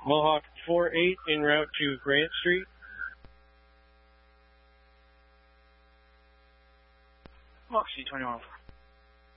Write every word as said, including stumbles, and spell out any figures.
Mohawk four eight en route to Grant Street. Mohawk C twenty-one.